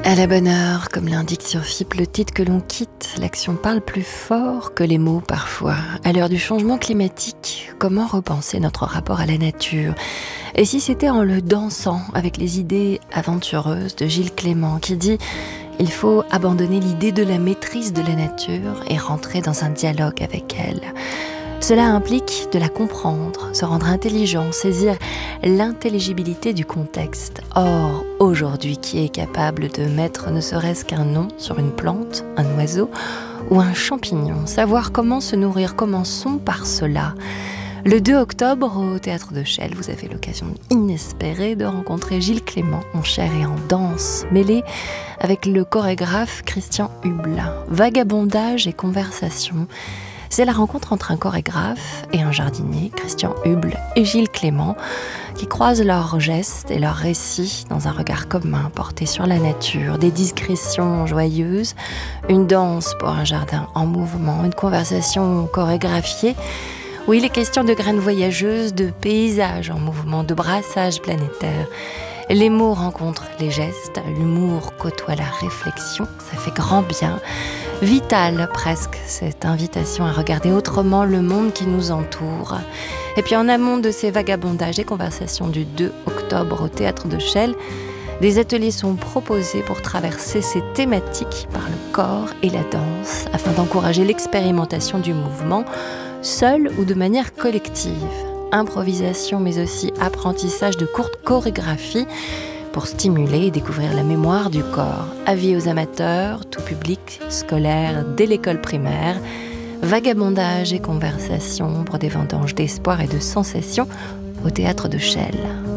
À la bonne heure, comme l'indique sur FIP, le titre que l'on quitte, l'action parle plus fort que les mots parfois. À l'heure du changement climatique, comment repenser notre rapport à la nature ? Et si c'était en le dansant avec les idées aventureuses de Gilles Clément qui dit « Il faut abandonner l'idée de la maîtrise de la nature et rentrer dans un dialogue avec elle ». Cela implique de la comprendre, se rendre intelligent, saisir l'intelligibilité du contexte. Or, aujourd'hui, qui est capable de mettre ne serait-ce qu'un nom sur une plante, un oiseau ou un champignon ? Savoir comment se nourrir, commençons par cela. Le 2 octobre, au Théâtre de Chelles, vous avez l'occasion inespérée de rencontrer Gilles Clément en chair et en danse, mêlé avec le chorégraphe Christian Huble. Vagabondage et conversation. C'est la rencontre entre un chorégraphe et un jardinier, Christian Huble et Gilles Clément, qui croisent leurs gestes et leurs récits dans un regard commun porté sur la nature, des digressions joyeuses, une danse pour un jardin en mouvement, une conversation chorégraphiée, où il est question de graines voyageuses, de paysages en mouvement, de brassage planétaire. Les mots rencontrent les gestes, l'humour côtoie la réflexion, ça fait grand bien. Vitale presque, cette invitation à regarder autrement le monde qui nous entoure. Et puis en amont de ces vagabondages et conversations du 2 octobre au Théâtre de Chelles, des ateliers sont proposés pour traverser ces thématiques par le corps et la danse, afin d'encourager l'expérimentation du mouvement, seul ou de manière collective. Improvisation mais aussi apprentissage de courtes chorégraphies pour stimuler et découvrir la mémoire du corps. Avis aux amateurs, tout public, scolaire, dès l'école primaire. Vagabondage et conversation pour des vendanges d'espoir et de sensations au Théâtre de Chelles.